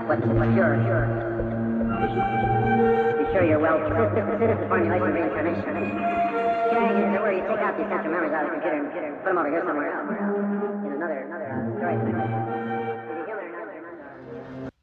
What's yours? Be sure you're well. This is formulation reincarnation. Jag is where you take out the essential memories out of the computer and put them over here somewhere else.